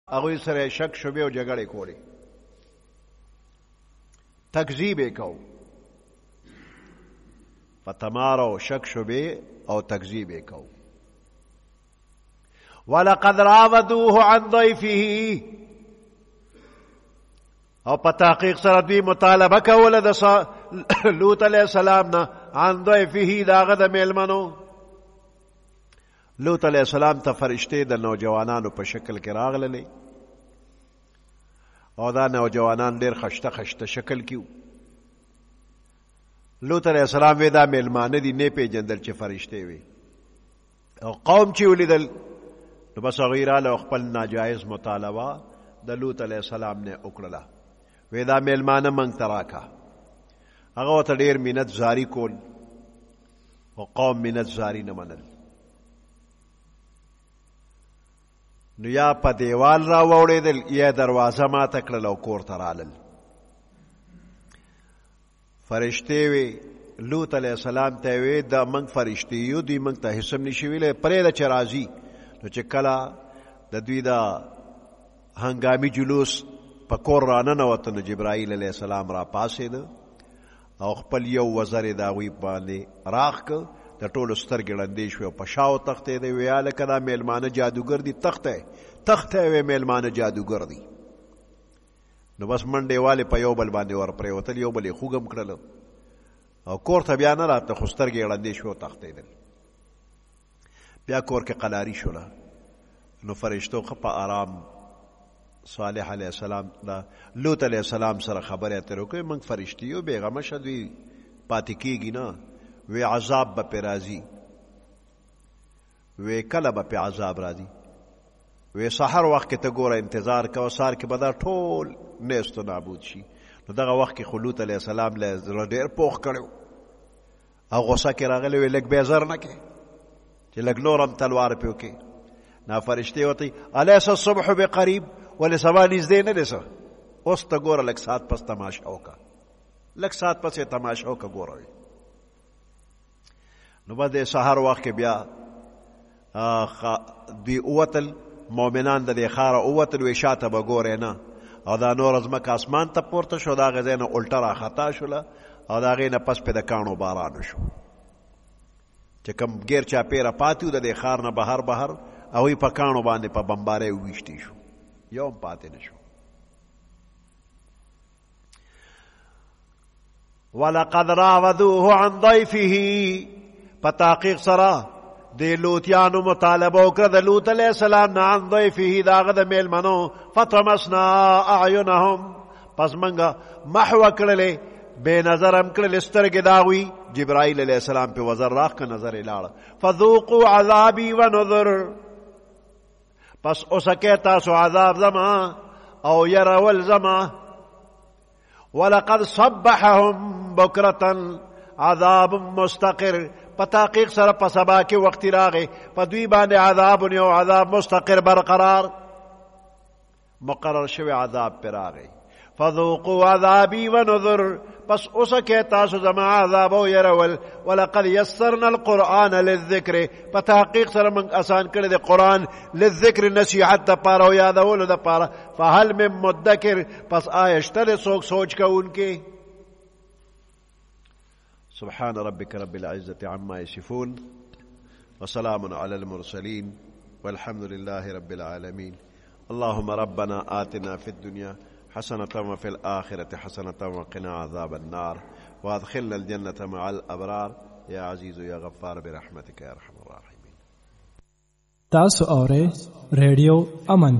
هغوی سره شک شبې او جګړې کولې، تکذیب یې کو، په تمار او شک شبې او تکذیب یې کو. ولقد راودوه عن ضيفه، او په تحقیق سره دوی مطالبه کوله د لوط علیه السلام نه عن ضيفه، د هغه د میلمنو. لوط علیه السلام ته فرشتې د نوجوانانو په شکل کې راغللې، او دا نوجوانان ډېر خشته خشته شکل کې وو. لوط علیه السلام وی دا میلمانه دي، نه پیژندل چې فرشتې وي. او قوم چې ولیدل نو بس هغوی راله خپل ناجایز مطالبه د لوط علیه السلام نه وکړله. وی دا میلمانه موږ ته راکړه. هغه ورته ډېر منت زاري کول، او قوم منت زاري نه منل. نو یا په دیوال را ووړېدل، یا دروازه ماته کړل او کور ته رالل. فرشتې وی لوط علیه السلام ته وی دا موږ فرشتې یو، دوی موږ ته هېڅ هم نشي ویلی، پرېږده چې راځي. نو چې کله د دوی دا هنګامي جلوس په کور راننوته، نو جبرائیل علیه السلام را پاسېده او خپل یو وزر یې د هغوی باندې راخ که، د ټولو سترګې ړندې شوې او په شاو تښتېدی. وی هلکه دا میلمانه جادوګر دي، تختی وی میلمانه جادوګر دي. نو بس منډې والې په یو بل باندې ور پرېوتل، یو بل یې خوږم کړل، او کور ته بیا نه راته، خو سترګې یې ړندې شوې او تښتېدل. بیا کور کې قلاري شوله. نو فرشتو ښه په آرام صالح علیه السلام دا لوط علیه السلام سره خبرې اترې وکړې. موږ فرشتي یو، بېغمه شه، دوی پاتې کېږي نه. وی عذاب به پې راځي. وی کله به پې عذاب راځي؟ وی سحر وخت کې ته ګوره انتظار کوه، سهار کې به دا ټول نیست و نابود شي. نو دغه وخت کې خو لوط علیه السلام له زړه ډېر پوخ کړی او غوسه کې راغلی. وی لږ بېزر نه کې چې لږ نور هم تلوار پې وکړې. نا فرشتې ورته الیس الصبح بقریب، ولې سبا نږدې نه دی څه؟ اوس ته ګوره لږ ساعت پس تماشه وکړه، لږ ساعت پس یې تماشه وکړه ګوره. نو بس د سهار وخت کې بیا دوی ووتل، مؤمنان د دې ښاره ووتل. وی شاته به ګورې نه، او دا نور ځمکه اسمان ته پورته شو، د هغې ځای نه الټه راخطا شوله، او د هغې نه پس پې د کاڼو باران شو. چې کوم ګیر چاپېره پاتې وو د دې ښار نه بهر هغوی په کاڼو باندې په بمبارۍ وویشتي شو، یو هم پاتې نه شو. ولقد راودوه عن ضيفه، په تحقیق سره د لوطیانو مطالبه وکړه د لوط علیه السلام نه عن ضيفه، د هغه د میلمنو. فطمسنا اعینهم، پس موږ محوه کړلې، بې نظر هم کړلې سترګې د هغوی. جبرائیل علیه السلام پې وزر راخ که، نظر یې لاړه. فذوقوا عذابي ونذر، پس اوسکې تاسو عذاب زما او يرول زما. ولقد صبحهم بکرة عذاب مستقر، په تحقیق سره په سبا کې وخت راغی، په دوی باندې عذاب، یو عذاب مستقر برقرار مقرر شوی عذاب پر راغی. فذوقوا عذابي ونذر، پس اوسکې تاسو زما عذاب او يرول. ولقد يسرنا القرآن للذکر، په تحقیق سره موږ آسان کړی د قرآن للذکر، نصیحت دپاره او یادولو دپاره. فهل من مدکر، پس آیا شته د څوک سوچ کوونکی؟ سبحان ربك رب العزة عما يصفون، وسلام على المرسلين، والحمد لله رب العالمين. اللهم ربنا آتنا في الدنيا حسنة وفي الآخرة حسنة وقنا عذاب النار، وادخلنا الجنة مع الأبرار يا عزيز يا غفار برحمتك يا أرحم الراحمين. تاسو اورئ ریڈیو امن.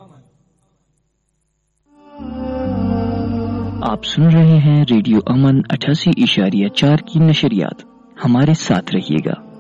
आप सुन रहे हैं रेडियो अमन 88.4 की नशरियात. हमारे साथ रहिएगा.